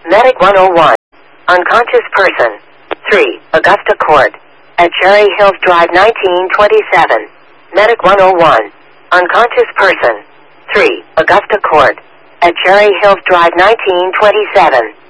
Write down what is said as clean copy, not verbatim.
Medic 101. Unconscious person. 3. Augusta Court. At Cherry Hills Drive 1927. Medic 101. Unconscious person. 3. Augusta Court. At Cherry Hills Drive 1927.